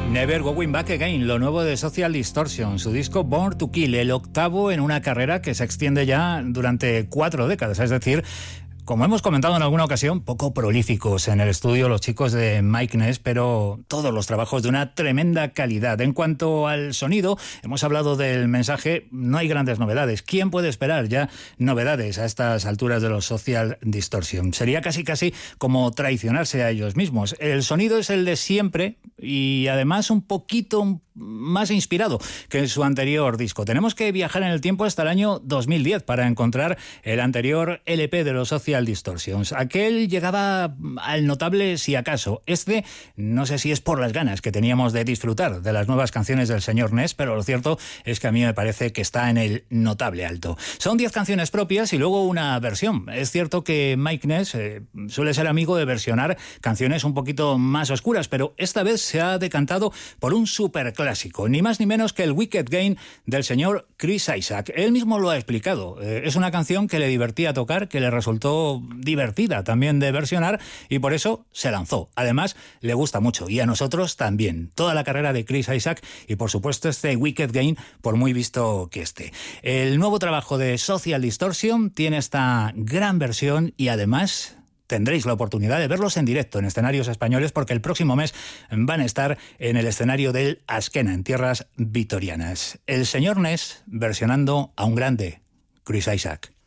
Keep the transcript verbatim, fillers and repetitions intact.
Never Going Back Again, lo nuevo de Social Distortion, su disco Born to Kill, el octavo en una carrera que se extiende ya durante cuatro décadas, es decir, como hemos comentado en alguna ocasión, poco prolíficos en el estudio los chicos de Mike Ness, pero todos los trabajos de una tremenda calidad. En cuanto al sonido, hemos hablado del mensaje, no hay grandes novedades. ¿Quién puede esperar ya novedades a estas alturas de los Social Distortion? Sería casi casi como traicionarse a ellos mismos. El sonido es el de siempre y además un poquito más inspirado que en su anterior disco. Tenemos que viajar en el tiempo hasta el año dos mil diez para encontrar el anterior L P de los Social Distortions. Aquel llegaba al notable si acaso. Este, no sé si es por las ganas que teníamos de disfrutar de las nuevas canciones del señor Ness, pero lo cierto es que a mí me parece que está en el notable alto. Son diez canciones propias y luego una versión. Es cierto que Mike Ness eh, suele ser amigo de versionar canciones un poquito más oscuras, pero esta vez se ha decantado por un superclásico, ni más ni menos que el Wicked Game del señor Chris Isaak. Él mismo lo ha explicado. Eh, es una canción que le divertía tocar, que le resultó divertida también de versionar y por eso se lanzó. Además, le gusta mucho y a nosotros también. Toda la carrera de Chris Isaak y por supuesto este Wicked Game, por muy visto que esté. El nuevo trabajo de Social Distortion tiene esta gran versión y además tendréis la oportunidad de verlos en directo en escenarios españoles porque el próximo mes van a estar en el escenario del Azkena, en tierras vitorianas. El señor Ness versionando a un grande, Chris Isaak.